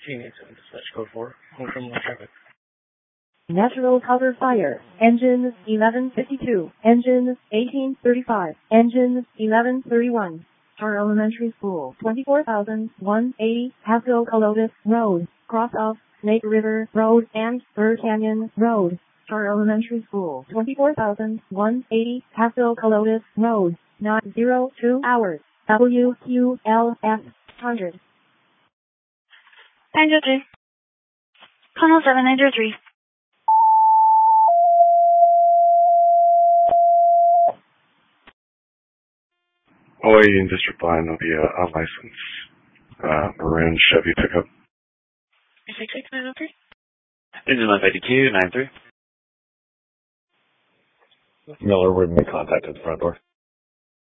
dispatch code 4, home criminal traffic. Natural cover fire. Engine 1152. Engine 1835. Engine 1131. Star Elementary School. 24,180 Pasco Colotis Road. Cross of Snake River Road and Bird Canyon Road. Star Elementary School. 24,180 Pasco Colotis Road. 902 hours. WQLF 100. Danger 3. Tunnel 7, Danger 3. Hawaii Union District Line will be unlicensed maroon Chevy pickup. 66903. Engine 152, 93. Miller would make contact at the front door.